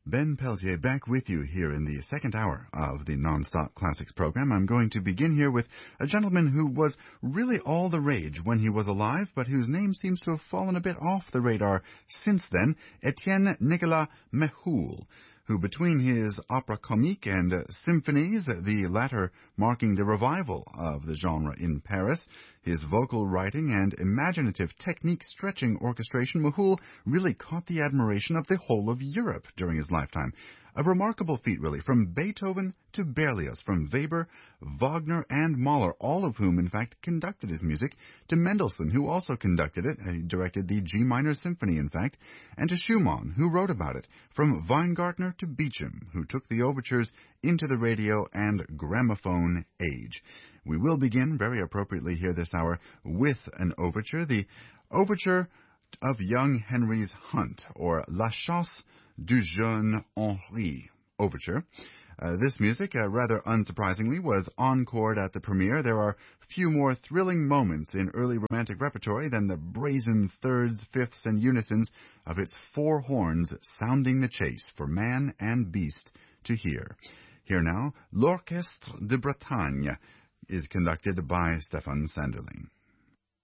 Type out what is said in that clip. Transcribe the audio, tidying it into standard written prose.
Ben Peltier back with you here in the second hour of the Nonstop Classics program. I'm going to begin here with a gentleman who was really all the rage when he was alive, but whose name seems to have fallen a bit off the radar since then, Etienne Nicolas Méhul, who between his opera comique and symphonies, the latter marking the revival of the genre in Paris, his vocal writing and imaginative technique-stretching orchestration, Méhul really caught the admiration of the whole of Europe during his lifetime. A remarkable feat, really, from Beethoven to Berlioz, from Weber, Wagner, and Mahler, all of whom, in fact, conducted his music, to Mendelssohn, who also conducted it, he directed the G minor symphony, in fact, and to Schumann, who wrote about it, from Weingartner to Beecham, who took the overtures into the radio and gramophone age. We will begin, very appropriately here this hour, with an overture, the overture of young Henry's Hunt, or La Chasse du Jeune Henri overture. This music, rather unsurprisingly, was encored at the premiere. There are few more thrilling moments in early romantic repertory than the brazen thirds, fifths, and unisons of its four horns sounding the chase for man and beast to hear. Here now, L'Orchestre de Bretagne is conducted by Stefan Sanderling.